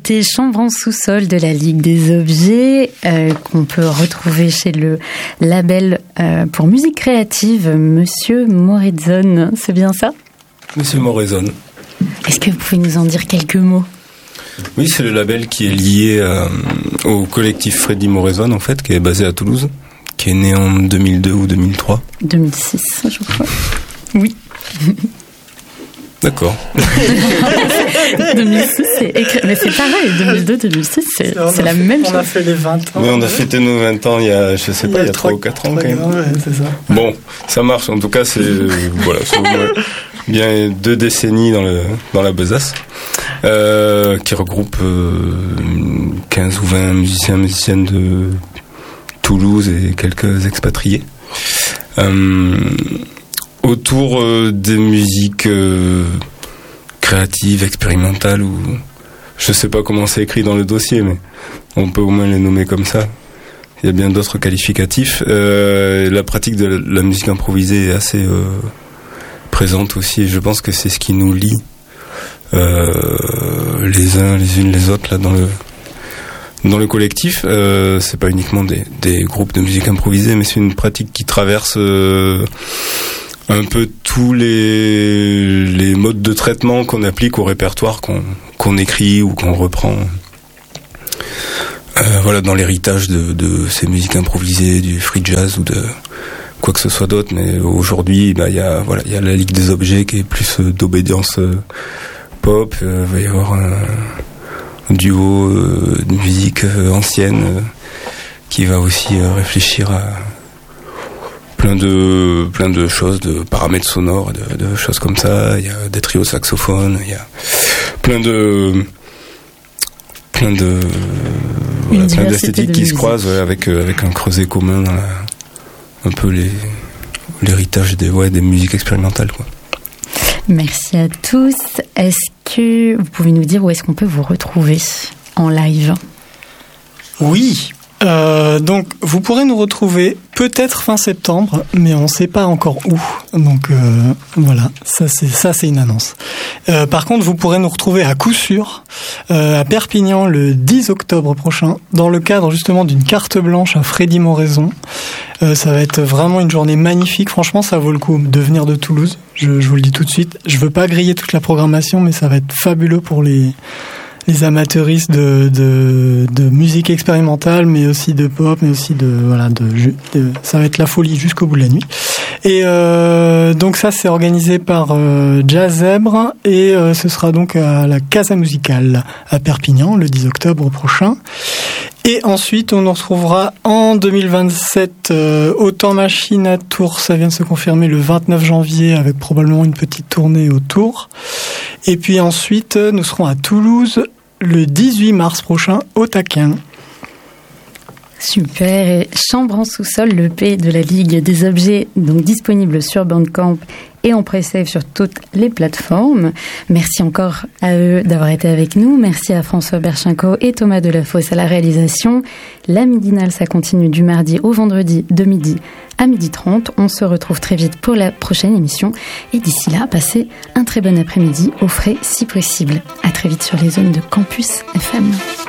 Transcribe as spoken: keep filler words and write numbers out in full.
C'était Chambre en sous-sol de la Ligue des Objets, euh, qu'on peut retrouver chez le label euh, pour musique créative, Monsieur Morezone. C'est bien ça ? Monsieur Morezone. Est-ce que vous pouvez nous en dire quelques mots ? Oui, c'est le label qui est lié euh, au collectif Freddy Morezone, en fait, qui est basé à Toulouse, qui est né en deux mille deux ou deux mille trois. deux mille six, je crois. Oui. D'accord. deux mille six, c'est écrit. Mais c'est pareil, deux mille deux deux mille six, c'est, c'est, c'est la même on chose. On a fait les vingt ans. Oui, on a fêté nos vingt ans il y a, je sais pas, il y a trois ou quatre ans quand même. Ouais, c'est ça. Bon, ça marche. En tout cas, c'est, voilà, c'est bien deux décennies dans, le, dans la besace, euh, qui regroupe euh, quinze ou vingt musiciens, musiciennes de Toulouse et quelques expatriés. Euh, autour euh, des musiques euh, créatives, expérimentales, ou je sais pas comment c'est écrit dans le dossier, mais on peut au moins les nommer comme ça. Il y a bien d'autres qualificatifs. Euh, la pratique de la musique improvisée est assez euh, présente aussi, et je pense que c'est ce qui nous lie euh, les uns les unes les autres là dans le dans le collectif. Euh, c'est pas uniquement des, des groupes de musique improvisée, mais c'est une pratique qui traverse euh, un peu tous les, les modes de traitement qu'on applique au répertoire qu'on, qu'on écrit ou qu'on reprend. Euh, voilà, dans l'héritage de, de ces musiques improvisées, du free jazz ou de quoi que ce soit d'autre. Mais aujourd'hui, bah, y a, voilà, y a la Ligue des Objets qui est plus euh, d'obédience euh, pop. Il euh, va y avoir un, un duo euh, de musique euh, ancienne euh, qui va aussi euh, réfléchir à plein de plein de choses, de paramètres sonores, de, de choses comme ça. Il y a des trios saxophones, il y a plein de plein de voilà, plein d'esthétiques de qui se croisent, ouais, avec euh, avec un creuset commun dans la, un peu les l'héritage des ouais des musiques expérimentales, quoi. Merci à tous. Est-ce que vous pouvez nous dire où est-ce qu'on peut vous retrouver en live ? Oui. Euh, donc, vous pourrez nous retrouver peut-être fin septembre, mais on ne sait pas encore où. Donc, euh, voilà, ça c'est, ça c'est une annonce. Euh, par contre, vous pourrez nous retrouver à coup sûr euh, à Perpignan le dix octobre prochain, dans le cadre justement d'une carte blanche à Freddy Morezone. Euh, ça va être vraiment une journée magnifique. Franchement, ça vaut le coup de venir de Toulouse. Je, je vous le dis tout de suite. Je veux pas griller toute la programmation, mais ça va être fabuleux pour les... les amateuristes de, de, de musique expérimentale, mais aussi de pop, mais aussi de, voilà, de, de, ça va être la folie jusqu'au bout de la nuit. Et, euh, donc ça, c'est organisé par, euh, Jazz Zèbre, et, euh, ce sera donc à la Casa Musicale à Perpignan, le dix octobre prochain. Et ensuite, on nous retrouvera en deux mille vingt-sept euh, au Temps Machine à Tours. Ça vient de se confirmer le vingt-neuf janvier avec probablement une petite tournée autour. Et puis ensuite, nous serons à Toulouse le dix-huit mars prochain au Taquin. Super. Et Chambre en sous-sol, le P de la Ligue des Objets, donc disponible sur Bandcamp et en pré-save sur toutes les plateformes. Merci encore à eux d'avoir été avec nous. Merci à François Berchenko et Thomas Delafosse à la réalisation. La midinale, ça continue du mardi au vendredi de midi à midi trente. On se retrouve très vite pour la prochaine émission. Et d'ici là, passez un très bon après-midi au frais si possible. À très vite sur les zones de Campus F M.